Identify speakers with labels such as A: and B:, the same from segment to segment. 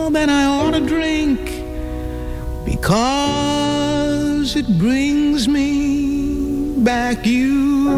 A: more than I ought to drink, because it brings me back you.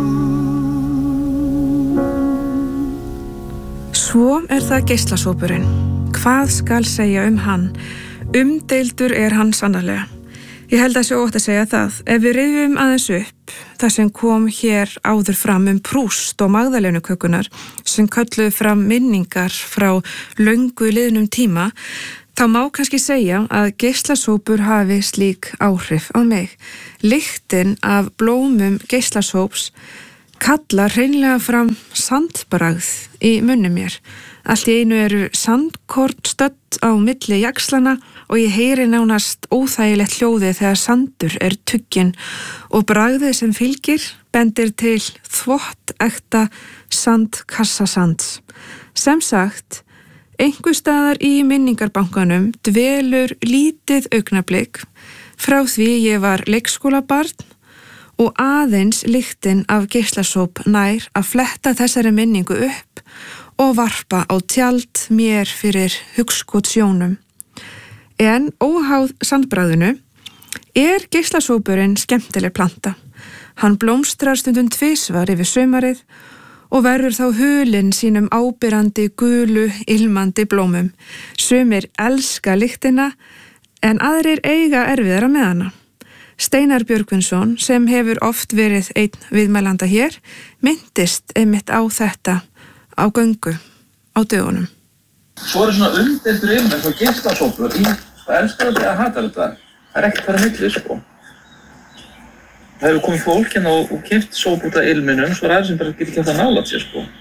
B: Svo það geislasópurinn. Hvað skal segja hann? Umdeildur hann sannarlega. Ég held að sé óhætt að segja það. Ef við rifjum aðeins upp það sem kom hér áður fram Proust og Magdalenukökunar sem kölluðu fram minningar frá löngu liðnum tíma, þá má kannski segja að geislasópur hafi slík áhrif á mig. Lyktin af blómum geislasóps kallar hreinlega fram sandbragð í munni mér. Allt í einu eru sandkorn stödd á milli jaxlana og ég heyri nánast óþægilegt hljóðið þegar sandur tugginn og bragðið sem fylgir bendir til þvottekta sandkassasands. Sem sagt, einhvers staðar í minningarbankanum dvelur lítið augnablik frá því ég var leikskólabarn og aðeins lyktin af geislasóp nær að fletta þessari minningu upp og varpa á tjald mér fyrir hugskotssjónum. En óháð sandbragðinu geislasópurinn skemmtileg planta. Hann blómstrar stundum tvisvar yfir sumarið og verður þá hulinn sínum ábyrrandi gulu, ilmandi blómum. Sumir elska lyktina en aðrir eiga erfiðara með hana. Steinar Björgvinsson, sem hefur oft verið einn viðmælanda hér, minntist einmitt á þetta á göngu á dögunum.
C: Svo svona umdeildur ilmur frá geislasópur í elskar þetta að hata þetta. Það ekkert þar á milli, sko. Það hefur komið fólk hérna og keypt sóp út af ilminum, svo aðeins sem bara getur ekki haft að nálægt sér, sko.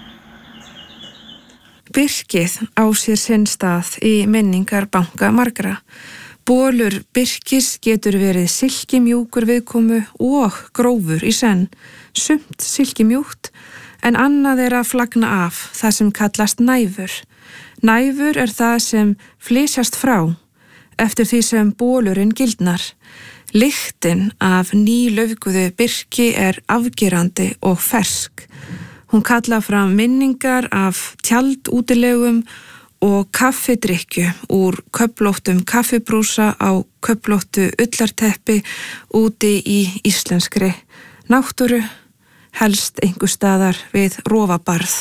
B: Birkið á sér sinn stað í minningarbanka margra. Bolur birkis getur verið silkimjúkur viðkomu og grófur í senn. Sumt silkimjúkt, en annað að flagna af, það sem kallast næfur. Næfur það sem flysjast frá, eftir því sem bolurinn gildnar. Lyktin af nýlaufguðu birki afgerandi og fersk. Hún kallar fram minningar af tjaldútilegum og kaffidrykkju úr köflóttum kaffibrúsa á köflóttu ullarteppi úti í íslenskri náttúru, helst einhvers staðar við rofabarð.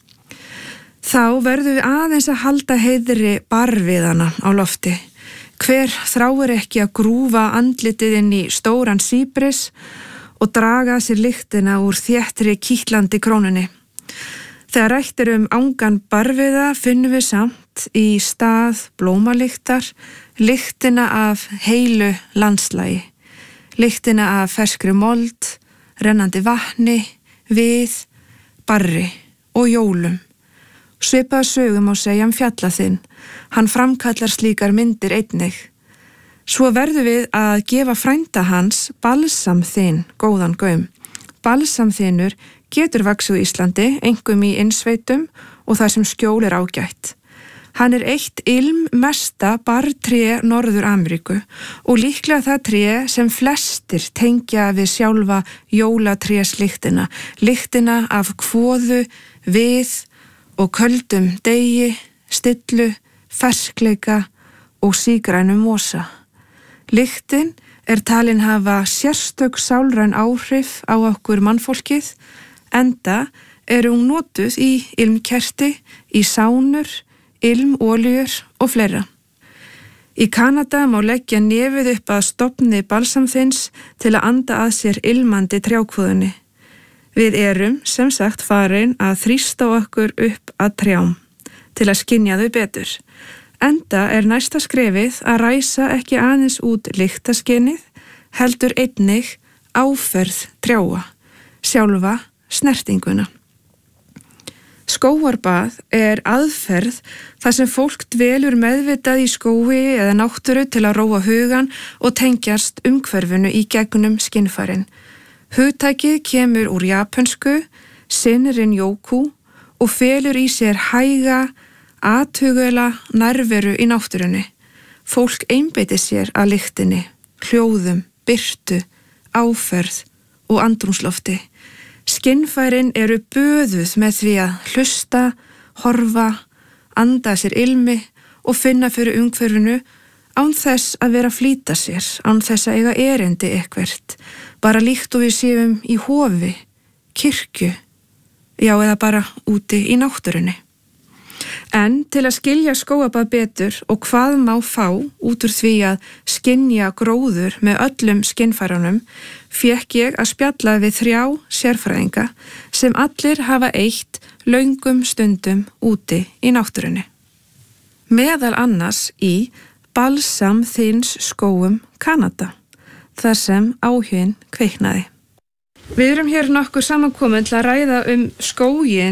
B: Þá verðum við aðeins að halda heiðri barviðana á lofti. Hver þráir ekki að grúfa andlitið inn í stóran síbris og draga sér lyktina úr þéttri kítlandi krónunni. Þegar rætt angan barviða finnum við samt í stað blómalyktar lyktina af heilu landslagi. Lyktina af ferskri mold, rennandi vatni, við, barri og jólum. Svipaða sögu má segja fjallaþinn. Hann framkallar slíkar myndir einnig. Svo verðum við að gefa frænda hans balsamþinn góðan gaum. Balsamþinnur getur vaxið á Íslandi, einkum í innsveitum og þar sem skjól ágætt. Hann eitt ilmmesta barrtré Norður Ameríku og líklega það tré sem flestir tengja við sjálfa jólatrésliktina, lyktina af kvoðu, við og köldum degi, stillu, ferskleika og sígrænum mosa. Lyktin talin hafa sérstök sálræn áhrif á okkur mannfólkið, enda hún notuð í ilmkerti, í sánur, ilmolíur og fleira. Í Kanada má leggja nefið upp að stofni balsamþins til að anda að sér ilmandi trjákvoðunni. Við sem sagt farin að þrýsta okkur upp að trjám til að skynja þau betur. Enda næsta skrefið að ræsa ekki aðeins út lyktaskynið, heldur einnig áferð trjáa, sjálfa snertinguna. Skógarbað aðferð þar sem fólk dvelur meðvitað í skógi eða náttúru til að róa hugan og tengjast umhverfinu í gegnum skynfærin. Hugtakið kemur úr japönsku, Shinrin-yoku og felur í sér hæga, athugula nærveru í náttúrunni. Fólk einbeitir sér að lyktinni, hljóðum, birtu, áferð og andrúmslofti. Skynfærin böðuð með því að hlusta, horfa, anda sér ilmi og finna fyrir umhverfinu án þess að vera að flýta sér, án þess að eiga erindi eitthvert, bara líkt og við séum í hofi, kirkju, já eða bara úti í náttúrunni. En til að skilja skógabað betur og hvað má fá út úr því að skynja gróður með öllum skynfærunum, fékk ég að spjalla við 3 sérfræðinga sem allir hafa eytt löngum stundum úti í náttúrunni. Meðal annars í Balsam Þins skógum Kanada, þar sem áhuginn kveiknaði. Við erum hér nokkuð samankomin til að ræða skóginn